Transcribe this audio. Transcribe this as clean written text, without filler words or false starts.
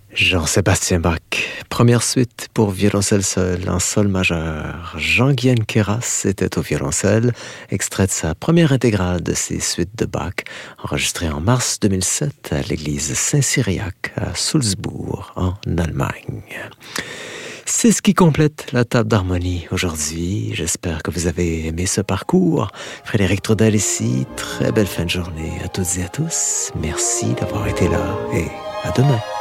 Jean-Sébastien Bach, première suite pour violoncelle seul en sol majeur. Jean-Guyen Queyras était au violoncelle, extrait de sa première intégrale de ses suites de Bach, enregistrée en mars 2007 à l'église Saint-Cyriaque à Sulzbourg, en Allemagne. C'est ce qui complète la table d'harmonie aujourd'hui. J'espère que vous avez aimé ce parcours. Frédéric Trudel ici. Très belle fin de journée à toutes et à tous. Merci d'avoir été là et à demain.